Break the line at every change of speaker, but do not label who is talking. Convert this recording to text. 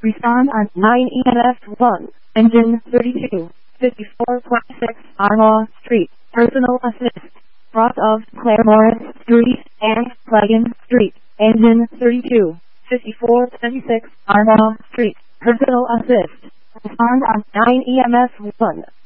Respond on 9 EMS 1, engine 32, 54.6 Armaugh Street, personal assist. Cross of Claremore Street and Cleggan Street, engine 32, 54.6 Armaugh Street, personal assist. Respond on 9 EMS 1.